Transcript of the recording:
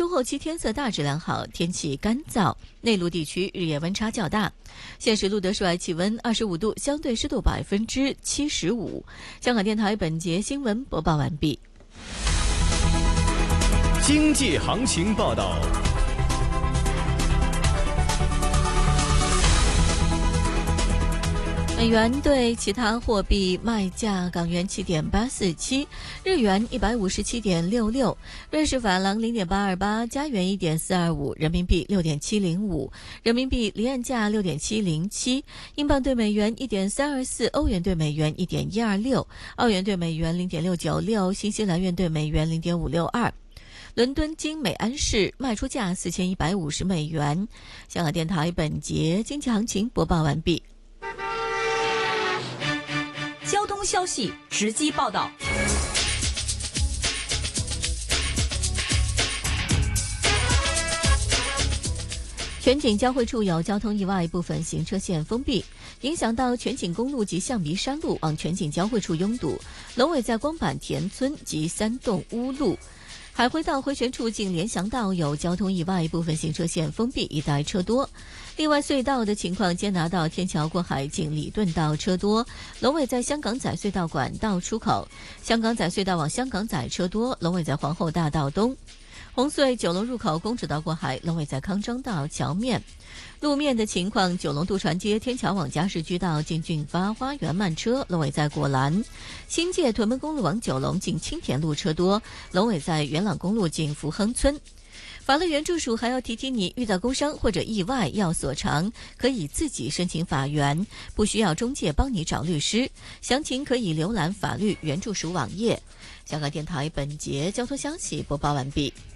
中后期天色大致良好，天气干燥，内陆地区日夜温差较大。现时录得室外气温25度，相对湿度75%。香港电台本节新闻播报完毕。 经济行情报道。 美元对其他货币卖价：港元7.847，日元157.66，瑞士法郎0.828，加元1.425，人民币6.705，人民币离岸价6.707，英镑对美元1.324，欧元对美元1.126，澳元对美元0.696，新西兰元对美元0.562。伦敦金每安士卖出价4150美元。香港电台本节经济行情播报完毕。 交通消息直击报道。 全景交汇处有交通意外，部分行车线封闭，影响到全景公路及象鼻山路往全景交汇处拥堵。龙尾在光板田村及三洞屋路。海辉道回旋处近联翔道有交通意外，部分行车线封闭，一带车多。另外隧道的情况，坚拿道天桥过海近礼顿道车多，龙尾在香港仔隧道管道出口，香港仔隧道往香港仔车多，龙尾在皇后大道东。红隧九龙入口公主道过海，龙尾在康庄道桥面。路面的情况，九龙渡船街天桥往加士居道近俊发花园慢车，龙尾在果栏。新界屯门公路往九龙近青田路车多，龙尾在元朗公路近福亨村。法律援助署还要提提你，遇到工伤或者意外要索偿，可以自己申请法援，不需要中介帮你找律师。详情可以浏览法律援助署网页。香港电台本节交通消息播报完毕。